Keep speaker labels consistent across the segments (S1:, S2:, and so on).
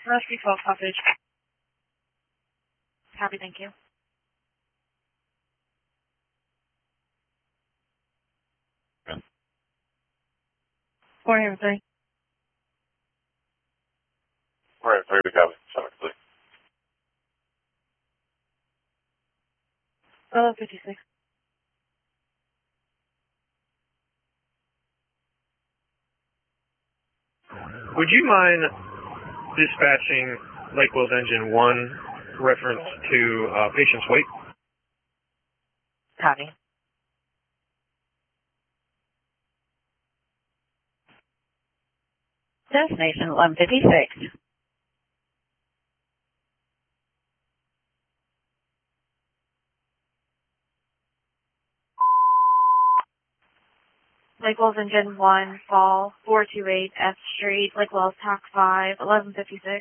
S1: Rescue 12 Hostage. Copy, thank you. 403.
S2: 403, we copy. Sorry, please.
S1: 56.
S3: Would you mind dispatching Lake Wells Engine 1 reference to patient's weight?
S1: Copy.
S4: Destination 1156.
S1: Lake Wells Engine 1, Fall, 428 F Street, Lake Wells, TOC 5, 1156.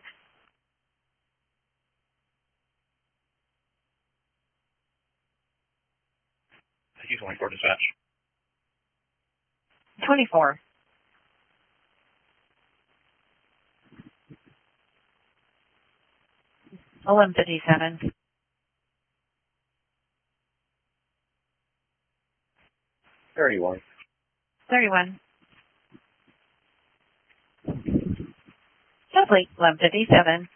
S3: He's 24 dispatch.
S4: 24. 1157.
S3: 31.
S4: 31. Lovely. 1157.